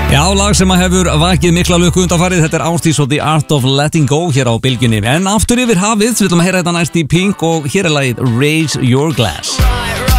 Já, lag sem að hefur vakið mikla lukku undanfarið. Þetta Ásdís og The Art of Letting Go hér á bylgjunni. En aftur yfir hafið, við viljum að heyra þetta næst í Pink og hér lagið Raise Your Glass.